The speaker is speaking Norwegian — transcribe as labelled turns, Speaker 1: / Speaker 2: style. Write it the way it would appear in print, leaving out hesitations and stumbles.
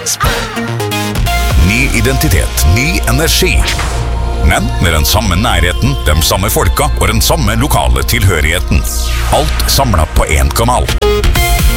Speaker 1: Ny identitet, ny energi. Men med den samme nærheten, de samme folka og den samme lokale tilhørigheten. Alt samlet på en kanal.